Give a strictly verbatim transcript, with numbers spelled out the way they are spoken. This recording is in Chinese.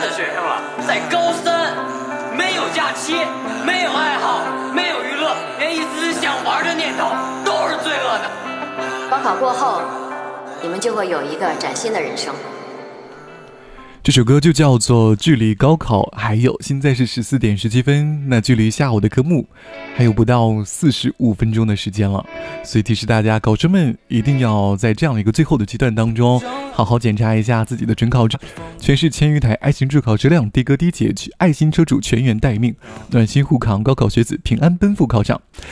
的学生了，在高三，没有假期，没有爱好，没有娱乐，连一丝想玩的念头都是罪恶的。 高考过后，你们就会有一个崭新的人生。 这首歌就叫做《距离高考还有》，现在是十四点十七分，那距离下午的科目还有不到四十五分钟的时间了，所以提示大家，考生们一定要在这样一个最后的阶段当中，好好检查一下自己的准考证。全市千余台爱心助考车辆低歌低结，取爱心车主全员待命，暖心护航，高考学子平安奔赴考场。